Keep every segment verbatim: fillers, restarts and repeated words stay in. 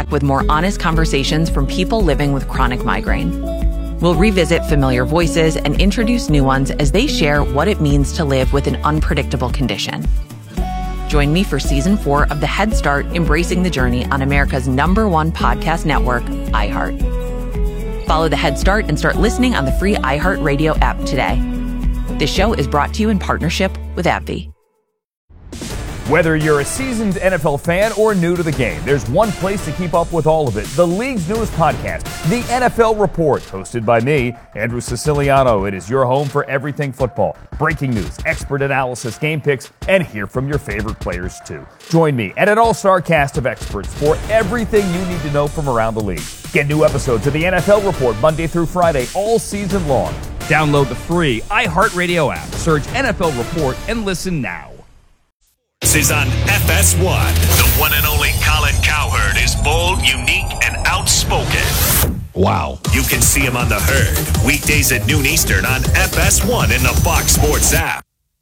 back with more honest conversations from people living with chronic migraine. We'll revisit familiar voices and introduce new ones as they share what it means to live with an unpredictable condition. Join me for season four of the Head Start Embracing the Journey on America's number one podcast network, iHeart. Follow the Head Start and start listening on the free iHeartRadio app today. This show is brought to you in partnership with AbbVie. Whether you're a seasoned N F L fan or new to the game, there's one place to keep up with all of it. The league's newest podcast, The N F L Report, hosted by me, Andrew Siciliano. It is your home for everything football. Breaking news, expert analysis, game picks, and hear from your favorite players, too. Join me and an all-star cast of experts for everything you need to know from around the league. Get new episodes of The N F L Report Monday through Friday, all season long. Download the free iHeartRadio app, search N F L Report, and listen now. This is on F S one. The one and only Colin Cowherd is bold, unique, and outspoken. Wow. You can see him on The Herd, weekdays at noon Eastern on F S one in the Fox Sports app.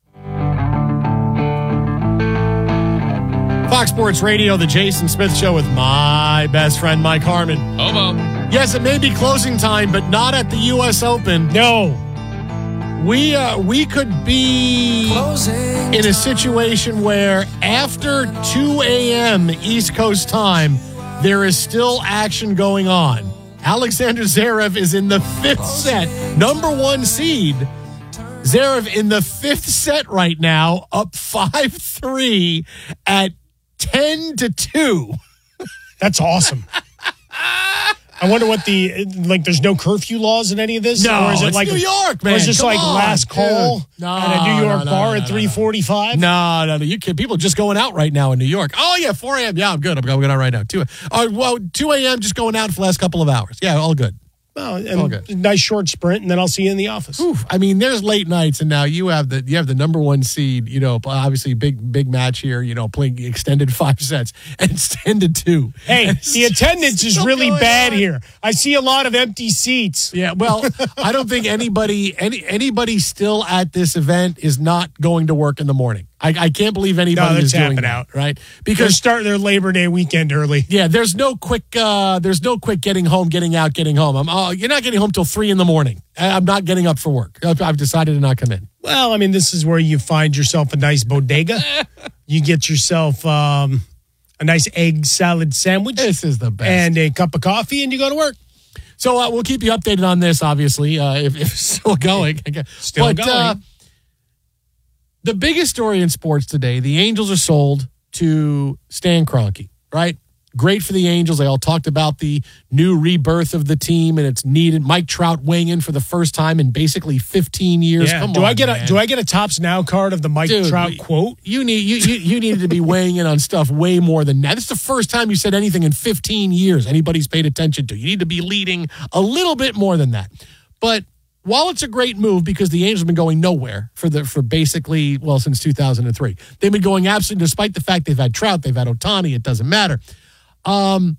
Fox Sports Radio, the Jason Smith Show with my best friend, Mike Harmon. Homo. Yes, it may be closing time, but not at the U S Open. No. We uh, we could be in a situation where after two a.m. East Coast time, there is still action going on. Alexander Zverev is in the fifth set, number one seed. Zverev in the fifth set right now, up five three at ten to two. That's awesome. I wonder what the, like, there's no curfew laws in any of this? No, or is it it's like, New York, man. Or is this Come like on, last call dude. No, at a New York no, no, bar no, at no, three forty-five? No, no, no. You can, people are just going out right now in New York. Oh, yeah, four a.m. Yeah, I'm good. I'm going out right now. two, uh, well, two a.m. just going out for the last couple of hours. Yeah, all good. Well, and nice short sprint, and then I'll see you in the office. Oof. I mean, there's late nights, and now you have the you have the number one seed. You know, obviously big big match here. You know, playing extended five sets and extended two. Hey, and the attendance is really bad on. here. I see a lot of empty seats. Yeah, well, I don't think anybody any anybody still at this event is not going to work in the morning. I, I can't believe anybody no, is doing that, out. right? Because they're starting their Labor Day weekend early. Yeah, there's no quick. Uh, there's no quick getting home, getting out, getting home. I'm. Uh, you're not getting home till three in the morning. I'm not getting up for work. I've, I've decided to not come in. Well, I mean, this is where you find yourself a nice bodega. You get yourself um, a nice egg salad sandwich. This is the best. And a cup of coffee, and you go to work. So uh, we'll keep you updated on this, obviously, uh, if, if it's still going. Still but, going. Uh, the biggest story in sports today, the Angels are sold to Stan Kroenke, right? Great for the Angels. They all talked about the new rebirth of the team, and it's needed. Mike Trout weighing in for the first time in basically fifteen years. Yeah. Come do on, I get man. a Do I get a Tops Now card of the Mike Dude, Trout we, quote? You need you, you you needed to be weighing in on stuff way more than that. This is the first time you said anything in fifteen years anybody's paid attention to. You need to be leading a little bit more than that. But while it's a great move because the Angels have been going nowhere for the for basically, well, since two thousand three. They've been going absolutely, despite the fact they've had Trout, they've had Ohtani, it doesn't matter. Um,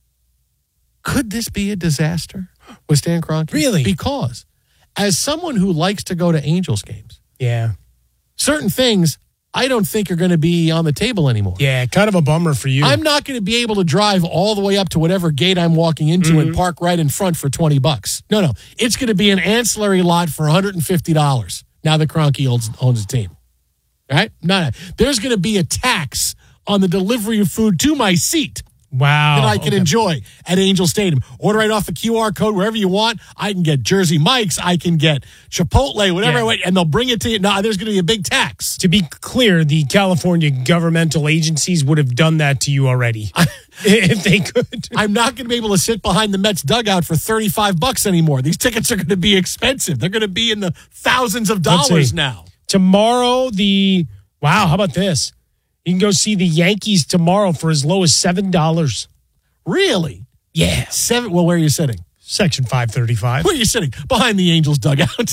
could this be a disaster with Stan Kroenke? Really? Because as someone who likes to go to Angels games, Yeah. certain things I don't think are going to be on the table anymore. Yeah, kind of a bummer for you. I'm not going to be able to drive all the way up to whatever gate I'm walking into mm-hmm. and park right in front for twenty bucks. No, no. It's going to be an ancillary lot for one hundred fifty dollars now that Kroenke owns, owns the team. All right? No, no. There's going to be a tax on the delivery of food to my seat. Wow. That I can okay. enjoy at Angel Stadium. Order right off the Q R code wherever you want. I can get Jersey Mike's. I can get Chipotle, whatever yeah. I want, and they'll bring it to you. No, there's going to be a big tax. To be clear, the California governmental agencies would have done that to you already if they could. I'm not going to be able to sit behind the Mets dugout for thirty-five bucks anymore. These tickets are going to be expensive. They're going to be in the thousands of dollars now. Tomorrow, the wow, how about this? You can go see the Yankees tomorrow for as low as seven dollars. Really? Yeah. Seven. Well, where are you sitting? Section five thirty-five. Where are you sitting? Behind the Angels dugout.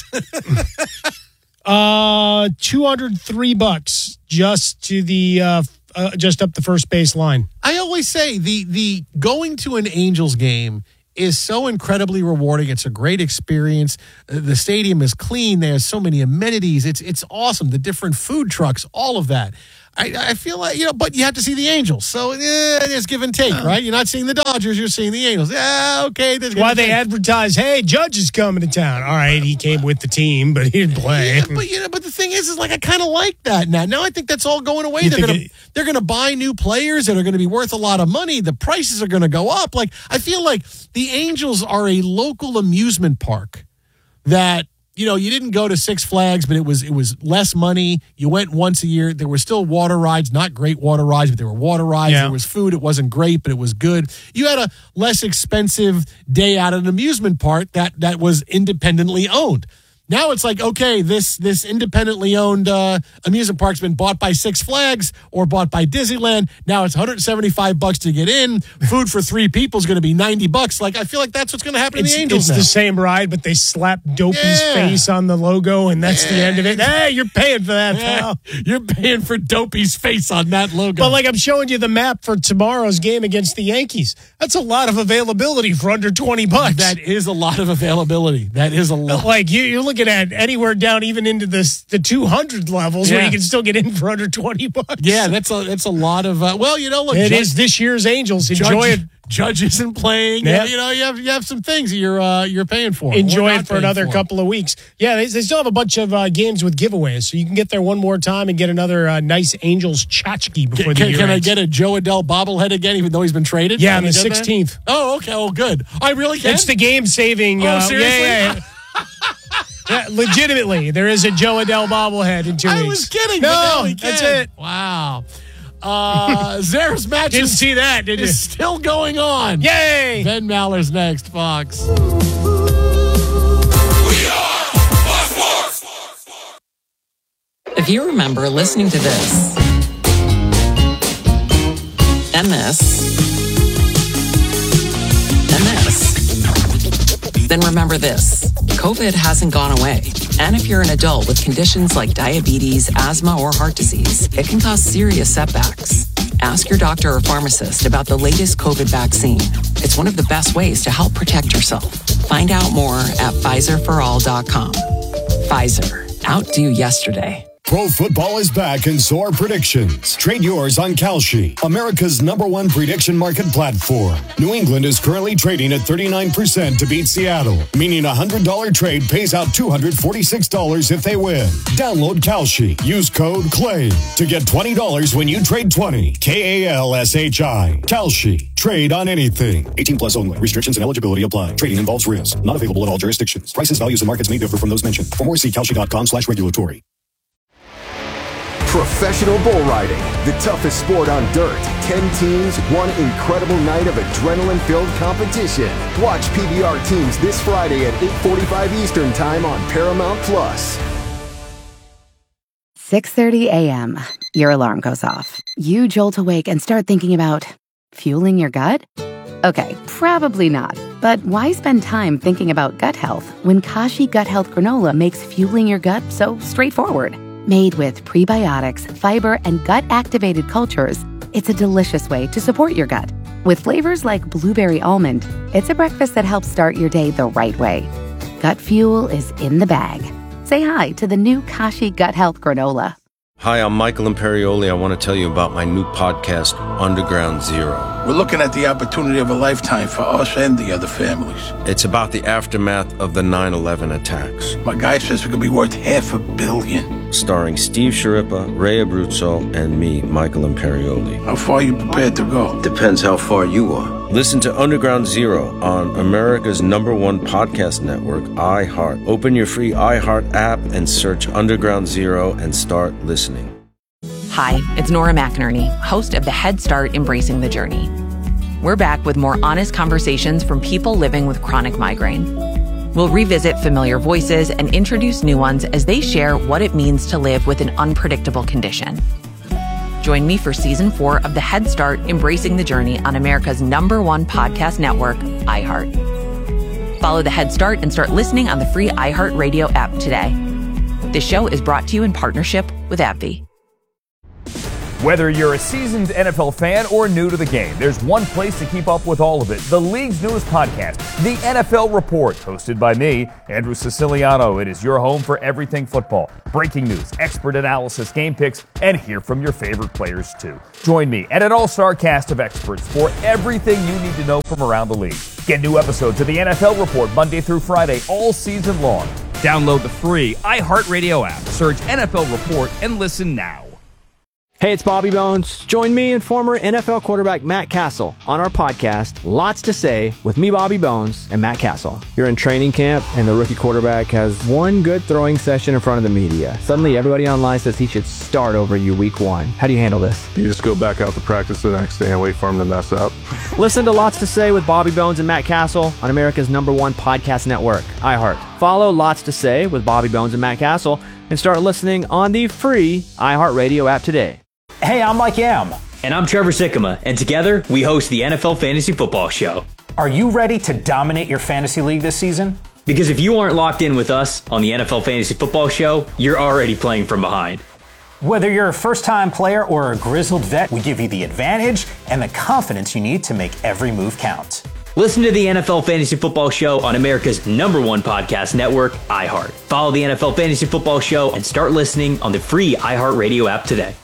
uh, two hundred three bucks just to the uh, uh, just up the first base line. I always say the the going to an Angels game is so incredibly rewarding. It's a great experience. The stadium is clean. There's so many amenities. It's it's awesome. The different food trucks, all of that. I, I feel like, you know, but you have to see the Angels. So eh, it's give and take, right? You're not seeing the Dodgers, you're seeing the Angels. Yeah, okay. That's why they advertise, hey, Judge is coming to town. All right, he came with the team, but he didn't play. Yeah, but, you know, but the thing is, is like, I kind of like that now. Now I think that's all going away. You they're going it, to they're going to buy new players that are going to be worth a lot of money. The prices are going to go up. Like, I feel like the Angels are a local amusement park that, you know, you didn't go to Six Flags, but it was it was less money. You went once a year. There were still water rides, not great water rides, but there were water rides. Yeah. There was food. It wasn't great, but it was good. You had a less expensive day out at an amusement park that that was independently owned. Now it's like, okay, this this independently owned uh, amusement park's been bought by Six Flags or bought by Disneyland. Now it's one hundred seventy-five bucks to get in. Food for three people is going to be ninety bucks. Like, I feel like that's what's going to happen it's, to the Angels It's now. the same ride, but they slap Dopey's Yeah. face on the logo, and that's yeah. the end of it. Hey, you're paying for that, Yeah. pal. You're paying for Dopey's face on that logo. But like I'm showing you the map for tomorrow's game against the Yankees. That's a lot of availability for under twenty bucks. That is a lot of availability. That is a lot. Like you, you're looking at anywhere down even into the the two hundred levels Yeah. where you can still get in for under twenty bucks. Yeah, that's a that's a lot of. Uh, well, you know, look, it Judge, is this year's Angels. Enjoy Judge, it. Judge isn't playing. Yeah. You know, you have you have some things that you're uh, you're paying for. Enjoy We're it not for paying another for. couple of weeks. Yeah, they, they still have a bunch of uh, games with giveaways, so you can get there one more time and get another uh, nice Angels tchotchke before Can, the can, year can I ends. get a Joe Adell bobblehead again, even though he's been traded? Yeah, Have on the you done that? sixteenth. Oh, okay. Oh, good. I really can. It's the game-saving. Oh, uh, seriously? Yeah, yeah, yeah. Yeah, legitimately, there is a Joe Adell bobblehead in two I weeks. was kidding. No, but now we that's can. it. Wow. Uh, Zares matches Didn't see that, did you? is still going on. Yay! Ben Maller's next, Fox. If you remember listening to this and this and this, then remember this. COVID hasn't gone away. And if you're an adult with conditions like diabetes, asthma, or heart disease, it can cause serious setbacks. Ask your doctor or pharmacist about the latest COVID vaccine. It's one of the best ways to help protect yourself. Find out more at Pfizer for all dot com. Pfizer. Outdo yesterday. Pro football is back and so are predictions. Trade yours on Kalshi, America's number one prediction market platform. New England is currently trading at thirty-nine percent to beat Seattle, meaning a one hundred dollars trade pays out two hundred forty-six dollars if they win. Download Kalshi. Use code CLAIM to get twenty dollars when you trade twenty. K A L S H I. Kalshi. Trade on anything. eighteen plus only. Restrictions and eligibility apply. Trading involves risk. Not available in all jurisdictions. Prices, values, and markets may differ from those mentioned. For more, see Kalshi.com slash regulatory. Professional bull riding, the toughest sport on dirt. Ten teams, one incredible night of adrenaline-filled competition. Watch P B R teams this Friday at eight forty-five Eastern Time on Paramount Plus. six thirty a.m. Your alarm goes off. You jolt awake and start thinking about fueling your gut? Okay, probably not. But why spend time thinking about gut health when Kashi Gut Health Granola makes fueling your gut so straightforward? Made with prebiotics, fiber, and gut-activated cultures, it's a delicious way to support your gut. With flavors like blueberry almond, it's a breakfast that helps start your day the right way. Gut fuel is in the bag. Say hi to the new Kashi Gut Health Granola. Hi, I'm Michael Imperioli. I want to tell you about my new podcast, Underground Zero. We're looking at the opportunity of a lifetime for us and the other families. It's about the aftermath of the nine eleven attacks. My guy says we could be worth half a billion. Starring Steve Sciarippa, Ray Abruzzo, and me, Michael Imperioli. How far are you prepared to go? Depends how far you are. Listen to Underground Zero on America's number one podcast network, iHeart. Open your free iHeart app and search Underground Zero and start listening. Hi, it's Nora McInerney, host of the Head Start Embracing the Journey. We're back with more honest conversations from people living with chronic migraine. We'll revisit familiar voices and introduce new ones as they share what it means to live with an unpredictable condition. Join me for season four of the Head Start Embracing the Journey on America's number one podcast network, iHeart. Follow the Head Start and start listening on the free iHeartRadio app today. This show is brought to you in partnership with AbbVie. Whether you're a seasoned N F L fan or new to the game, there's one place to keep up with all of it. The league's newest podcast, The N F L Report, hosted by me, Andrew Siciliano. It is your home for everything football. Breaking news, expert analysis, game picks, and hear from your favorite players too. Join me and an all-star cast of experts for everything you need to know from around the league. Get new episodes of The N F L Report Monday through Friday all season long. Download the free iHeartRadio app. Search N F L Report and listen now. Hey, it's Bobby Bones. Join me and former N F L quarterback Matt Castle on our podcast, Lots to Say, with me, Bobby Bones, and Matt Castle. You're in training camp, and the rookie quarterback has one good throwing session in front of the media. Suddenly, everybody online says he should start over you week one. How do you handle this? You just go back out to practice the next day and wait for him to mess up. Listen to Lots to Say with Bobby Bones and Matt Castle on America's number one podcast network, iHeart. Follow Lots to Say with Bobby Bones and Matt Castle and start listening on the free iHeartRadio app today. Hey, I'm Mike Yam. And I'm Trevor Sikkema, and together we host the N F L Fantasy Football Show. Are you ready to dominate your fantasy league this season? Because if you aren't locked in with us on the N F L Fantasy Football Show, you're already playing from behind. Whether you're a first-time player or a grizzled vet, we give you the advantage and the confidence you need to make every move count. Listen to the N F L Fantasy Football Show on America's number one podcast network, iHeart. Follow the N F L Fantasy Football Show and start listening on the free iHeartRadio app today.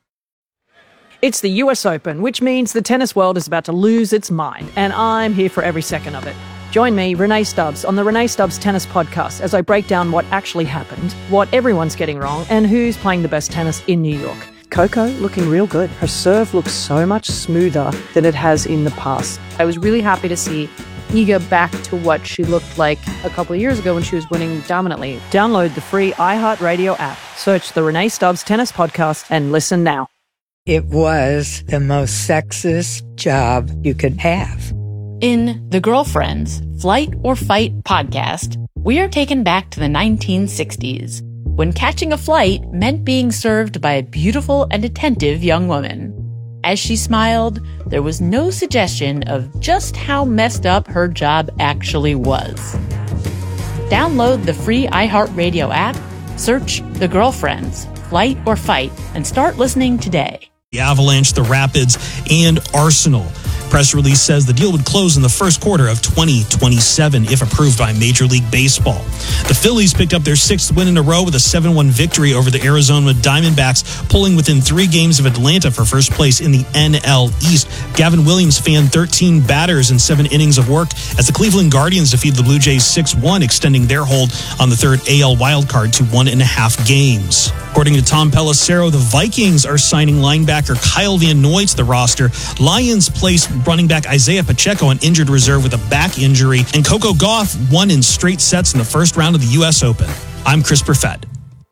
It's the U S Open, which means the tennis world is about to lose its mind, and I'm here for every second of it. Join me, Renee Stubbs, on the Renee Stubbs Tennis Podcast as I break down what actually happened, what everyone's getting wrong, and who's playing the best tennis in New York. Coco looking real good. Her serve looks so much smoother than it has in the past. I was really happy to see Iga back to what she looked like a couple of years ago when she was winning dominantly. Download the free iHeartRadio app. Search the Renee Stubbs Tennis Podcast and listen now. It was the most sexist job you could have. In The Girlfriends, Flight or Fight podcast, we are taken back to the nineteen sixties, when catching a flight meant being served by a beautiful and attentive young woman. As she smiled, there was no suggestion of just how messed up her job actually was. Download the free iHeartRadio app, search The Girlfriends, Flight or Fight, and start listening today. The Avalanche, the Rapids, and Arsenal. Press release says the deal would close in the first quarter of twenty twenty-seven if approved by Major League Baseball. The Phillies picked up their sixth win in a row with a seven one victory over the Arizona Diamondbacks, pulling within three games of Atlanta for first place in the N L East. Gavin Williams fanned thirteen batters in seven innings of work as the Cleveland Guardians defeated the Blue Jays six one, extending their hold on the third A L wildcard to one and a half games. According to Tom Pelissero, the Vikings are signing linebacker Kyle Van Noy to the roster. Lions placed running back Isaiah Pacheco on injured reserve with a back injury, and Coco Gauff won in straight sets in the first round of the U S Open. I'm Chris Perfett.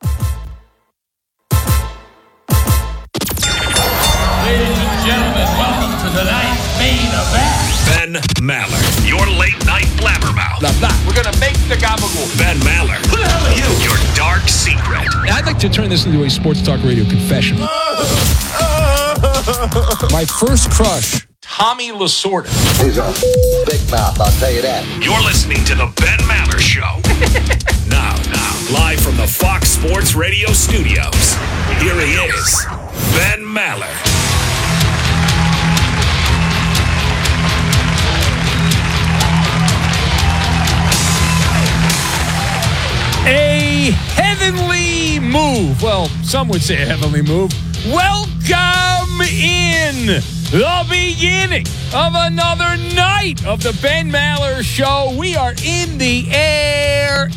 Ladies and gentlemen, welcome to tonight's main event. Ben Maller, your late night blabbermouth. Blah, blah. We're going to make the gabagool. Ben Maller. Who the hell are you? Your dark secret. I'd like to turn this into a sports talk radio confession. My first crush, Tommy Lasorda. He's a big mouth, I'll tell you that. You're listening to the Ben Maller Show. now, now, live from the Fox Sports Radio studios, here he is, Ben Maller. A heavenly move. Well, some would say a heavenly move. Welcome in the beginning of another night of the Ben Maller Show. We are in the air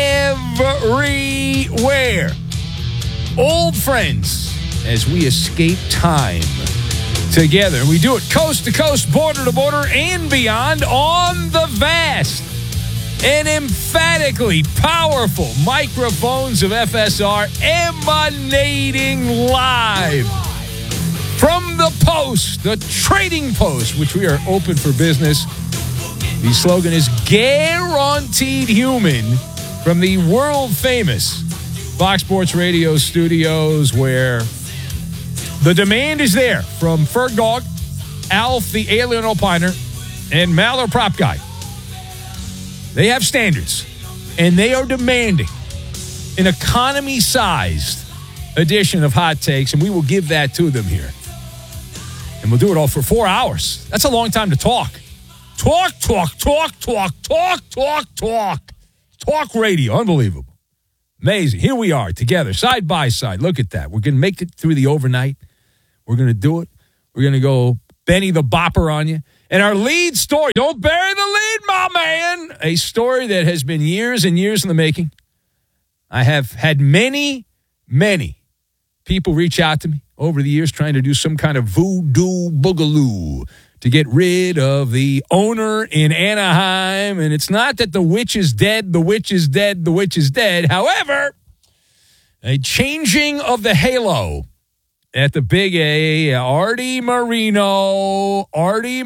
everywhere. Old friends as we escape time together. We do it coast to coast, border to border, and beyond on the vast and emphatically powerful microphones of F S R, emanating live from the Post, the Trading Post, which we are open for business. The slogan is Guaranteed Human, from the world-famous Fox Sports Radio studios, where the demand is there from Fergog, Alf the Alien Opiner, and Maller Prop Guy. They have standards, and they are demanding an economy-sized edition of Hot Takes, and we will give that to them here. And we'll do it all for four hours. That's a long time to talk. Talk, talk, talk, talk, talk, talk, talk. Talk radio. Unbelievable. Amazing. Here we are together, side by side. Look at that. We're going to make it through the overnight. We're going to do it. We're going to go Benny the Bopper on you. And our lead story, don't bury the lead, my man. A story that has been years and years in the making. I have had many, many people reach out to me over the years trying to do some kind of voodoo boogaloo to get rid of the owner in Anaheim. And it's not that the witch is dead, the witch is dead, the witch is dead. However, a changing of the halo at the Big A, Artie Moreno, Artie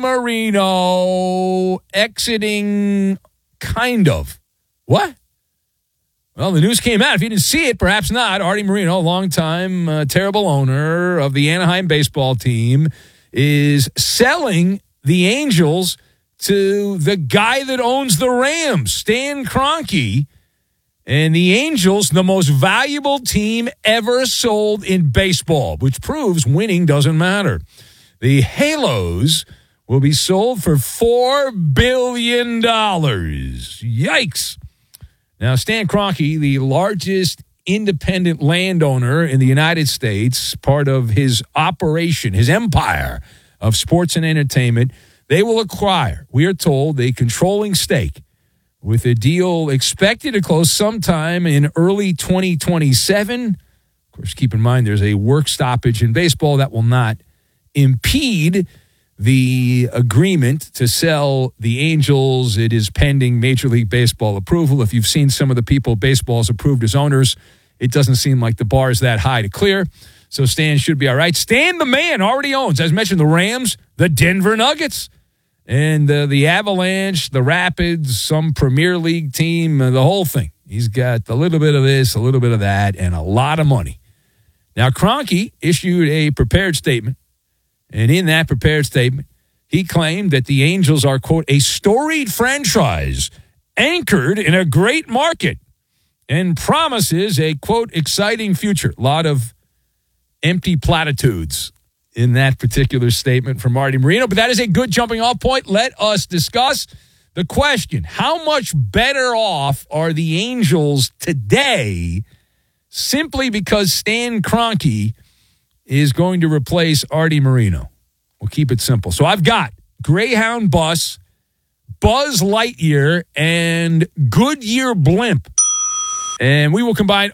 Moreno exiting, kind of. What? Well, the news came out. If you didn't see it, perhaps not. Artie Moreno, longtime uh, terrible owner of the Anaheim baseball team, is selling the Angels to the guy that owns the Rams, Stan Kroenke. And the Angels, the most valuable team ever sold in baseball, which proves winning doesn't matter. The Halos will be sold for four billion dollars. Yikes. Now, Stan Kroenke, the largest independent landowner in the United States, part of his operation, his empire of sports and entertainment, they will acquire, we are told, a controlling stake with a deal expected to close sometime in early twenty twenty-seven. Of course, keep in mind there's a work stoppage in baseball that will not impede the agreement to sell the Angels. It is pending Major League Baseball approval. If you've seen some of the people baseball's approved as owners, it doesn't seem like the bar is that high to clear. So Stan should be all right. Stan, the man, already owns, as mentioned, the Rams, the Denver Nuggets, and uh, the Avalanche, the Rapids, some Premier League team, uh, the whole thing. He's got a little bit of this, a little bit of that, and a lot of money. Now, Kroenke issued a prepared statement. And in that prepared statement, he claimed that the Angels are, quote, a storied franchise anchored in a great market and promises a, quote, exciting future. A lot of empty platitudes in that particular statement from Artie Moreno, but that is a good jumping off point. Let us discuss the question. How much better off are the Angels today simply because Stan Kroenke is going to replace Artie Moreno? We'll keep it simple. So I've got Greyhound Bus, Buzz Lightyear, and Goodyear Blimp. And we will combine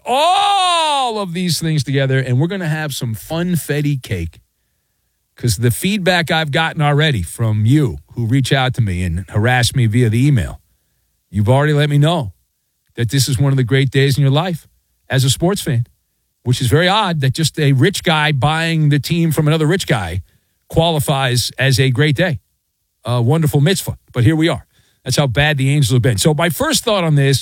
all of these things together, and we're going to have some funfetti cake. Because the feedback I've gotten already from you who reach out to me and harass me via the email, you've already let me know that this is one of the great days in your life as a sports fan, which is very odd that just a rich guy buying the team from another rich guy qualifies as a great day. A wonderful mitzvah. But here we are. That's how bad the Angels have been. So my first thought on this,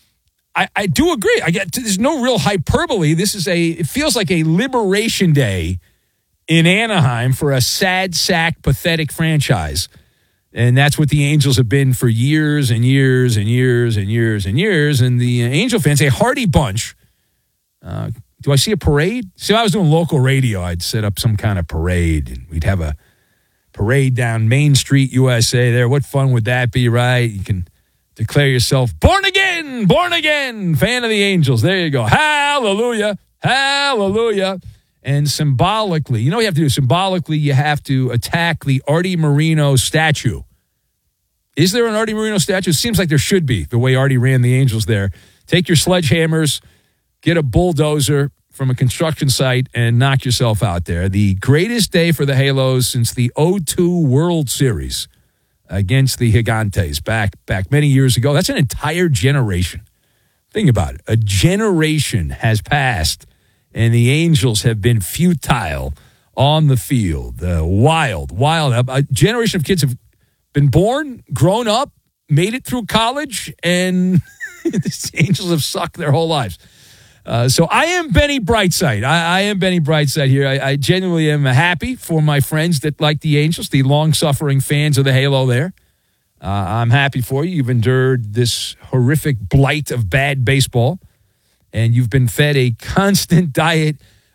I, I do agree. I get there's no real hyperbole. This is a, it feels like a liberation day in Anaheim for a sad sack, pathetic franchise. And that's what the Angels have been for years and years and years and years and years. And the Angel fans, a hearty bunch. Uh, do I see a parade? See, if I was doing local radio, I'd set up some kind of parade. And we'd have a parade down Main Street, U S A there. What fun would that be, right? You can declare yourself born again, born again, fan of the Angels. There you go. Hallelujah, hallelujah. And symbolically, you know what you have to do? Symbolically, you have to attack the Artie Moreno statue. Is there an Artie Moreno statue? It seems like there should be, the way Artie ran the Angels there. Take your sledgehammers, get a bulldozer from a construction site, and knock yourself out there. The greatest day for the Halos since the oh two World Series against the Gigantes back, back many years ago. That's an entire generation. Think about it. A generation has passed, and the Angels have been futile on the field. Uh, wild, wild. A generation of kids have been born, grown up, made it through college, and the Angels have sucked their whole lives. Uh, so I am Benny Brightside. I, I am Benny Brightside here. I, I genuinely am happy for my friends that like the Angels, the long-suffering fans of the Halo there. Uh, I'm happy for you. You've endured this horrific blight of bad baseball, and you've been fed a constant diet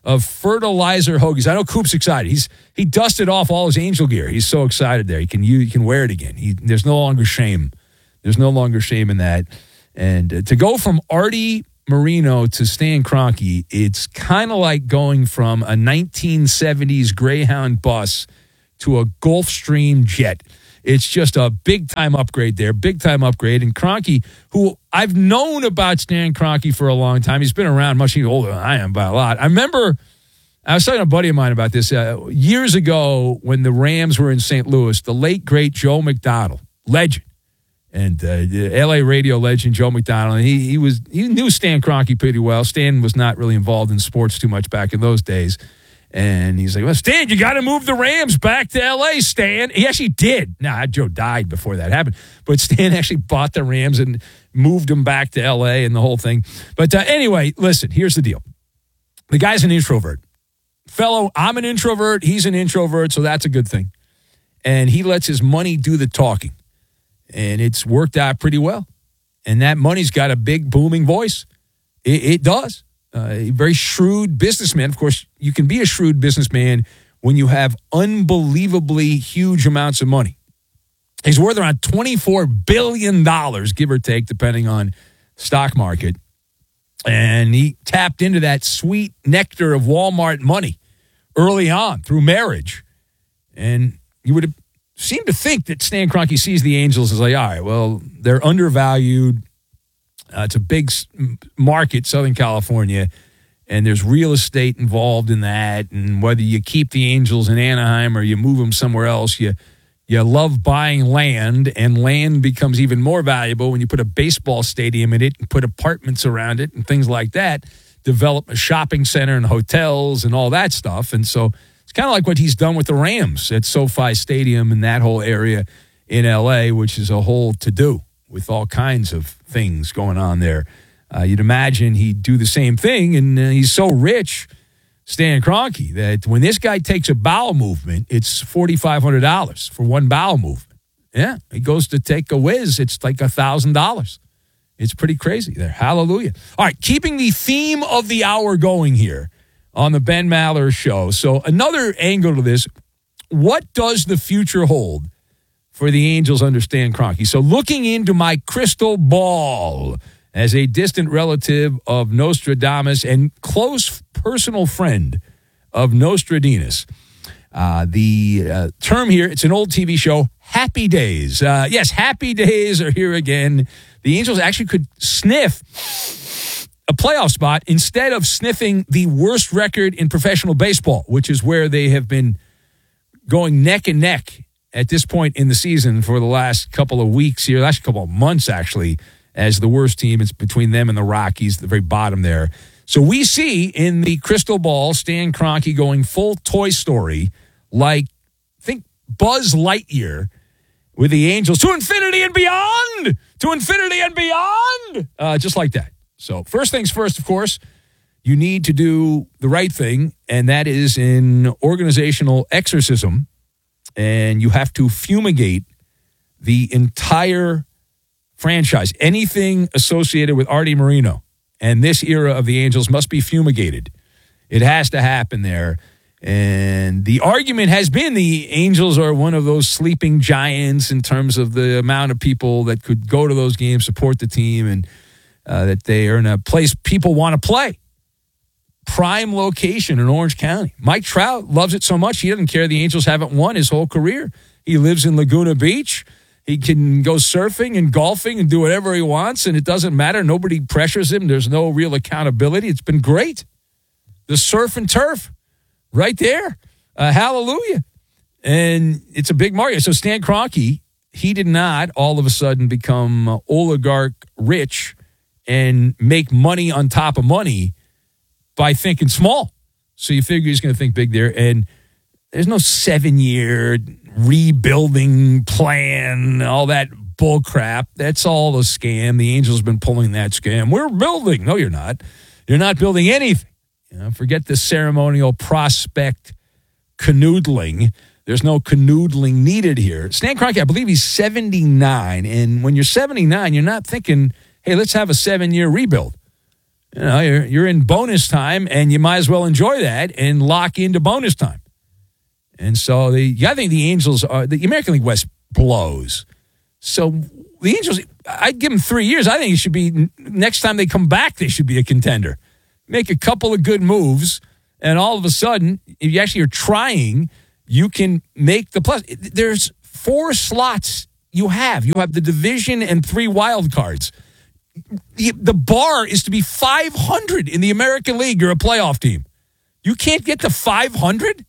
of fertilizer hoagies. I know Coop's excited. He's he dusted off all his Angel gear. He's so excited there. He can you, you can wear it again. He, there's no longer shame. There's no longer shame in that. And uh, to go from Artie Moreno to Stan Kroenke, it's kind of like going from a nineteen seventies Greyhound bus to a Gulfstream jet. It's just a big-time upgrade there, big-time upgrade. And Kroenke, who I've known about Stan Kroenke for a long time, he's been around much older than I am by a lot. I remember, I was talking to a buddy of mine about this, uh, years ago when the Rams were in Saint Louis, the late, great Joe McDonald, legend, and uh, L A radio legend Joe McDonald, and he, he, was, he knew Stan Kroenke pretty well. Stan was not really involved in sports too much back in those days. And he's like, well, Stan, you got to move the Rams back to L A, Stan. He actually did. Nah, Joe died before that happened. But Stan actually bought the Rams and moved them back to L A and the whole thing. But uh, anyway, listen, here's the deal. The guy's an introvert. Fellow, I'm an introvert. He's an introvert, so that's a good thing. And he lets his money do the talking. And it's worked out pretty well. And that money's got a big, booming voice. It, it does. Uh, a very shrewd businessman. Of course, you can be a shrewd businessman when you have unbelievably huge amounts of money. He's worth around twenty-four billion dollars, give or take, depending on stock market. And he tapped into that sweet nectar of Walmart money early on through marriage. And you would have seemed to think that Stan Kroenke sees the Angels as like, all right, well, they're undervalued. Uh, it's a big market, Southern California, and there's real estate involved in that. And whether you keep the Angels in Anaheim or you move them somewhere else, you you love buying land, and land becomes even more valuable when you put a baseball stadium in it and put apartments around it and things like that, develop a shopping center and hotels and all that stuff. And so it's kind of like what he's done with the Rams at SoFi Stadium and that whole area in L A, which is a whole to-do with all kinds of things going on there. Uh, you'd imagine he'd do the same thing, and uh, he's so rich, Stan Kroenke, that when this guy takes a bowel movement, it's four thousand five hundred dollars for one bowel movement. Yeah, he goes to take a whiz, it's like one thousand dollars. It's pretty crazy there. Hallelujah. All right, keeping the theme of the hour going here on the Ben Maller Show. So another angle to this, what does the future hold for the Angels under Stan Kroenke? So looking into my crystal ball as a distant relative of Nostradamus and close personal friend of Nostradamus, uh, the uh, term here, it's an old T V show, Happy Days. Uh, yes, Happy Days are here again. The Angels actually could sniff a playoff spot instead of sniffing the worst record in professional baseball, which is where they have been going neck and neck at this point in the season for the last couple of weeks here, last couple of months actually, as the worst team. It's between them and the Rockies, the very bottom there. So we see in the crystal ball Stan Kroenke going full Toy Story, like, think Buzz Lightyear with the Angels to infinity and beyond, to infinity and beyond, uh, just like that. So first things first, of course, you need to do the right thing, and that is in organizational exorcism. And you have to fumigate the entire franchise. Anything associated with Artie Moreno and this era of the Angels must be fumigated. It has to happen there. And the argument has been the Angels are one of those sleeping giants in terms of the amount of people that could go to those games, support the team, and uh, that they are in a place people want to play. Prime location in Orange County. Mike Trout loves it so much he doesn't care the Angels haven't won his whole career. He lives in Laguna Beach. He can go surfing and golfing and do whatever he wants, and it doesn't matter. Nobody pressures him. There's no real accountability. It's been great. The surf and turf right there. Uh, hallelujah. And it's a big market. So Stan Kroenke, he did not all of a sudden become oligarch rich and make money on top of money by thinking small. So you figure he's going to think big there. And there's no seven-year rebuilding plan, all that bull crap. That's all a scam. The Angels have been pulling that scam. We're building. No, you're not. You're not building anything. You know, forget the ceremonial prospect canoodling. There's no canoodling needed here. Stan Kroenke, I believe he's seventy-nine. And when you're seventy-nine, you're not thinking, hey, let's have a seven-year rebuild. You know, you're, you're in bonus time, and you might as well enjoy that and lock into bonus time. And so the I think the Angels are the American League West blows. So the Angels, I'd give them three years. I think it should be next time they come back, they should be a contender. Make a couple of good moves, and all of a sudden, if you actually are trying, you can make the plus. There's four slots you have. You have the division and three wild cards. The, the bar is to be five hundred in the American League. You're a playoff team. You can't get to five hundred?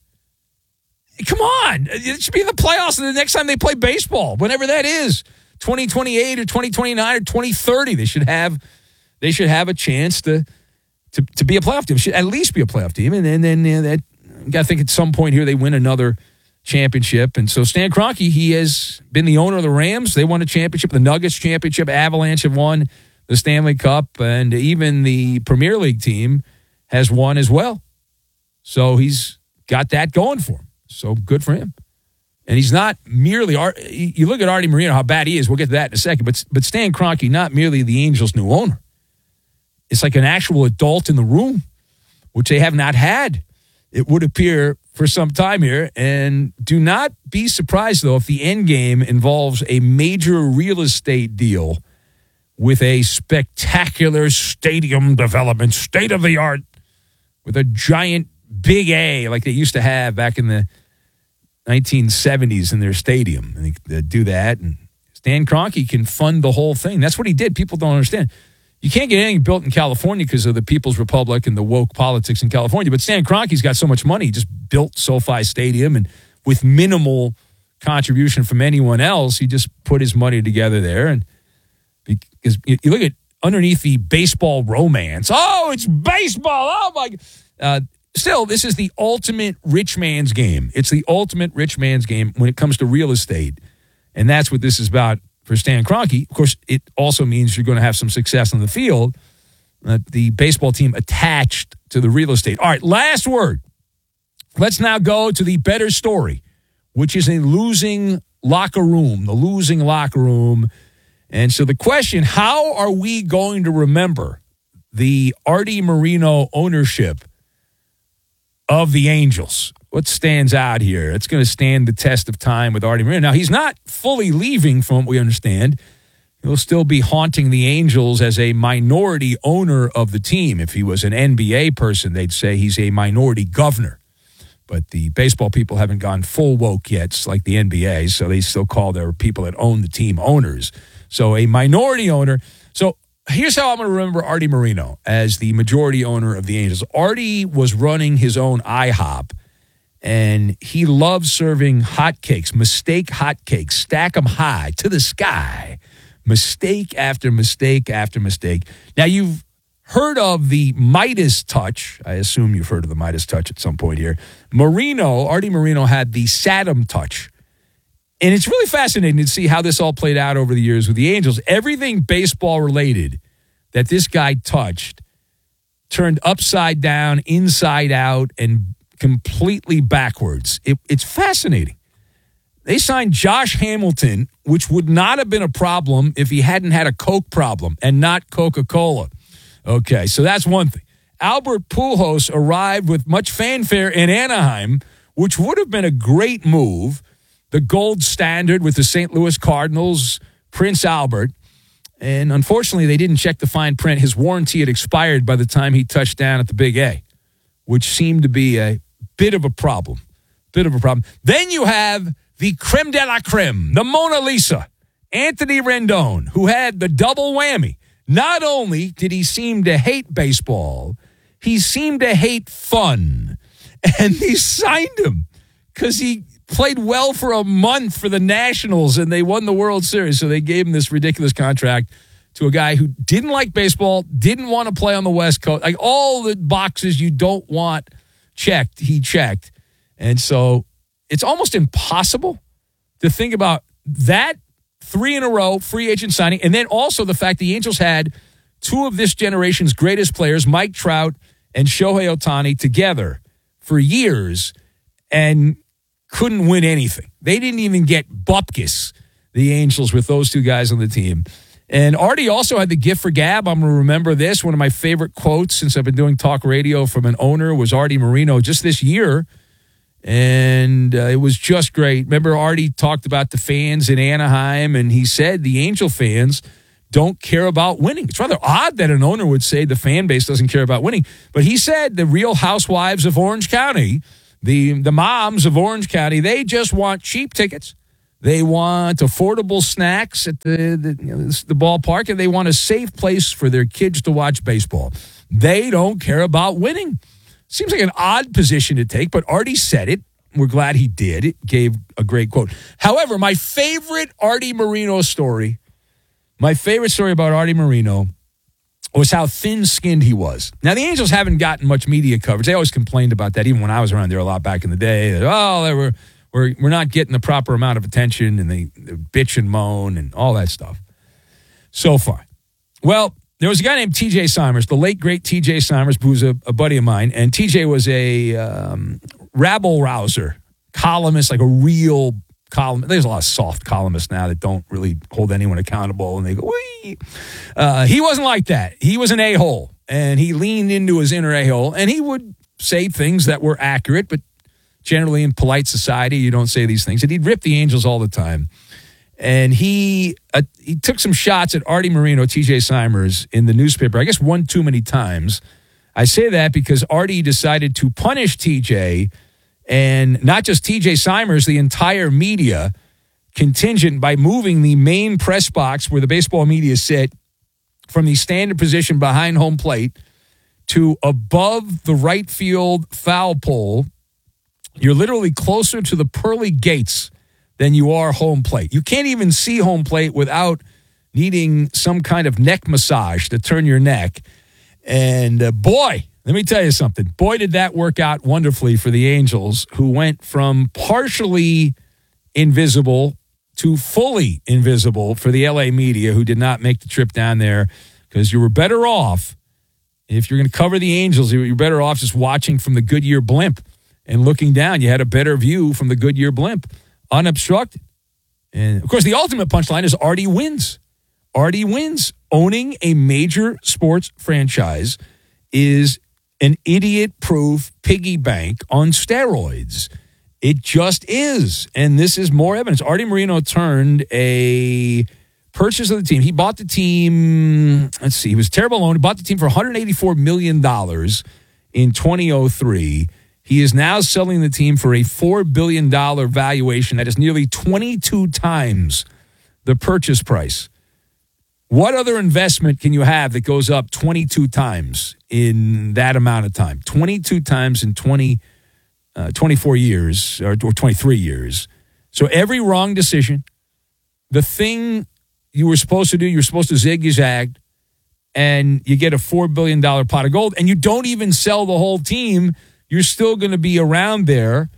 Come on. It should be in the playoffs the next time they play baseball, whenever that is. twenty twenty-eight or twenty twenty-nine or twenty thirty. They should have they should have a chance to to, to be a playoff team. Should at least be a playoff team. And then and, and, that you got to think at some point here they win another championship. And so Stan Kroenke, he has been the owner of the Rams. They won a championship. The Nuggets championship. Avalanche have won the Stanley Cup. And even the Premier League team has won as well. So he's got that going for him. So good for him. And he's not merely, you look at Artie Moreno, how bad he is. We'll get to that in a second. But, but Stan Kroenke, not merely the Angels' new owner. It's like an actual adult in the room, which they have not had, it would appear, for some time here. And do not be surprised, though, if the end game involves a major real estate deal with a spectacular stadium development, state-of-the-art, with a giant big A like they used to have back in the nineteen seventies in their stadium. I think they do that, and Stan Kroenke can fund the whole thing. That's what he did. People don't understand. You can't get anything built in California because of the People's Republic and the woke politics in California, but Stan Kroenke's got so much money. He just built SoFi Stadium, and with minimal contribution from anyone else, he just put his money together there. And because you look at underneath the baseball romance, oh, it's baseball, oh my God. Uh, Still, this is the ultimate rich man's game. It's the ultimate rich man's game when it comes to real estate. And that's what this is about for Stan Kroenke. Of course, it also means you're going to have some success on the field. Uh, the baseball team attached to the real estate. All right, last word. Let's now go to the better story, which is a losing locker room, the losing locker room. And so the question, how are we going to remember the Artie Moreno ownership of the Angels? What stands out here? It's going to stand the test of time with Artie Moreno. Now, he's not fully leaving from what we understand. He'll still be haunting the Angels as a minority owner of the team. If he was an N B A person, they'd say he's a minority governor. But the baseball people haven't gone full woke yet, it's like the N B A, so they still call their people that own the team owners. So a minority owner. So here's how I'm going to remember Artie Moreno as the majority owner of the Angels. Artie was running his own IHOP, and he loved serving hotcakes, mistake hotcakes, stack them high to the sky, mistake after mistake after mistake. Now, you've heard of the Midas touch. I assume you've heard of the Midas touch at some point here. Moreno, Artie Moreno had the Saddam touch. And it's really fascinating to see how this all played out over the years with the Angels. Everything baseball related that this guy touched turned upside down, inside out, and completely backwards. It, it's fascinating. They signed Josh Hamilton, which would not have been a problem if he hadn't had a Coke problem and not Coca-Cola. Okay, so that's one thing. Albert Pujols arrived with much fanfare in Anaheim, which would have been a great move. The gold standard with the Saint Louis Cardinals, Prince Albert. And unfortunately, they didn't check the fine print. His warranty had expired by the time he touched down at the Big A, which seemed to be a bit of a problem. Bit of a problem. Then you have the creme de la creme, the Mona Lisa, Anthony Rendon, who had the double whammy. Not only did he seem to hate baseball, he seemed to hate fun. And they signed him because he played well for a month for the Nationals, and they won the World Series. So they gave him this ridiculous contract to a guy who didn't like baseball, didn't want to play on the West Coast. Like all the boxes you don't want checked, he checked. And so it's almost impossible to think about that three in a row free agent signing. And then also the fact the Angels had two of this generation's greatest players, Mike Trout and Shohei Ohtani, together for years and couldn't win anything. They didn't even get bupkis, the Angels, with those two guys on the team. And Artie also had the gift for gab. I'm going to remember this. One of my favorite quotes since I've been doing talk radio from an owner was Artie Moreno just this year. And uh, it was just great. Remember, Artie talked about the fans in Anaheim, and he said the Angel fans don't care about winning. It's rather odd that an owner would say the fan base doesn't care about winning. But he said the Real Housewives of Orange County, the, the moms of Orange County, they just want cheap tickets. They want affordable snacks at the, the, you know, the ballpark, and they want a safe place for their kids to watch baseball. They don't care about winning. Seems like an odd position to take, but Artie said it. We're glad he did. It gave a great quote. However, my favorite Artie Moreno story, my favorite story about Artie Moreno was how thin-skinned he was. Now, the Angels haven't gotten much media coverage. They always complained about that, even when I was around there a lot back in the day. That, oh, they were... We're, we're not getting the proper amount of attention, and they, they bitch and moan and all that stuff so far. Well, there was a guy named T J Simers, the late, great T J Simers, who was a, a buddy of mine, and T J was a um, rabble-rouser, columnist, like a real columnist. There's a lot of soft columnists now that don't really hold anyone accountable, and they go, wee. Uh, he wasn't like that. He was an a-hole, and he leaned into his inner a-hole, and he would say things that were accurate, but generally in polite society, you don't say these things. And he'd rip the Angels all the time. And he uh, he took some shots at Artie Moreno, T J Simers, in the newspaper, I guess one too many times. I say that because Artie decided to punish T J, and not just T J Simers, the entire media contingent, by moving the main press box where the baseball media sit from the standard position behind home plate to above the right field foul pole. You're literally closer to the pearly gates than you are home plate. You can't even see home plate without needing some kind of neck massage to turn your neck. And uh, boy, let me tell you something. Boy, did that work out wonderfully for the Angels, who went from partially invisible to fully invisible for the L A media, who did not make the trip down there, because you were better off, if you're going to cover the Angels, you're better off just watching from the Goodyear blimp and looking down. You had a better view from the Goodyear blimp, unobstructed. And, of course, the ultimate punchline is Artie wins. Artie wins. Owning a major sports franchise is an idiot-proof piggy bank on steroids. It just is. And this is more evidence. Artie Moreno turned a purchase of the team. He bought the team, let's see, he was a terrible owner. He bought the team for one hundred eighty-four million dollars in two thousand three. He is now selling the team for a four billion dollars valuation. That is nearly twenty-two times the purchase price. What other investment can you have that goes up twenty-two times in that amount of time? twenty-two times in twenty, uh, twenty-four years, or, or twenty-three years. So every wrong decision, the thing you were supposed to do, you're supposed to zig, you zagged, and you get a four billion dollars pot of gold, and you don't even sell the whole team. You're still going to be around there,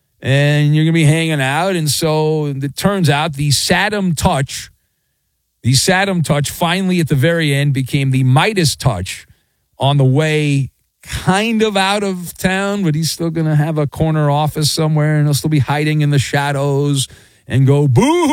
and you're going to be hanging out. And so it turns out the Saddam touch, the Saddam touch finally at the very end became the Midas touch on the way kind of out of town, but he's still going to have a corner office somewhere, and he'll still be hiding in the shadows and go,